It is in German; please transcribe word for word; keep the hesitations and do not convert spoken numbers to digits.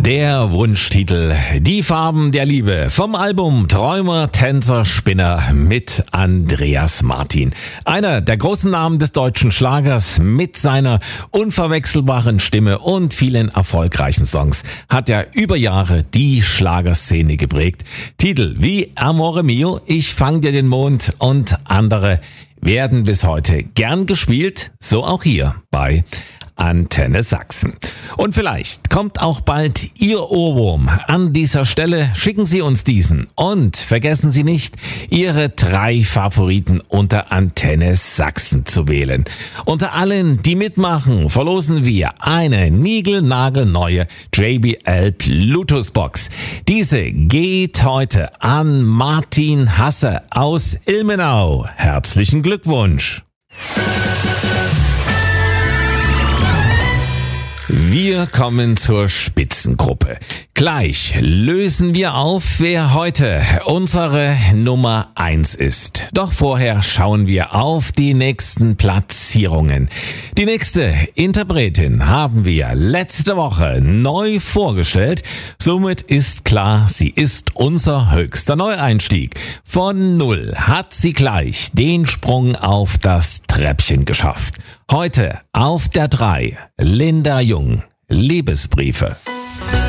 Der Wunschtitel, die Farben der Liebe vom Album Träumer, Tänzer, Spinner mit Andreas Martin. Einer der großen Namen des deutschen Schlagers mit seiner unverwechselbaren Stimme und vielen erfolgreichen Songs hat er über Jahre die Schlagerszene geprägt. Titel wie Amore Mio, Ich fang dir den Mond und andere werden bis heute gern gespielt, so auch hier bei Antenne Sachsen. Und vielleicht kommt auch bald Ihr Ohrwurm. An dieser Stelle schicken Sie uns diesen und vergessen Sie nicht, Ihre drei Favoriten unter Antenne Sachsen zu wählen. Unter allen, die mitmachen, verlosen wir eine niegelnagelneue J B L Bluetooth Box. Diese geht heute an Martin Hasse aus Ilmenau. Herzlichen Glückwunsch! Wir kommen zur Spitzengruppe. Gleich lösen wir auf, wer heute unsere Nummer eins ist. Doch vorher schauen wir auf die nächsten Platzierungen. Die nächste Interpretin haben wir letzte Woche neu vorgestellt. Somit ist klar, sie ist unser höchster Neueinstieg. Von null hat sie gleich den Sprung auf das Treppchen geschafft. Heute auf der drei, Linda Jung, Liebesbriefe.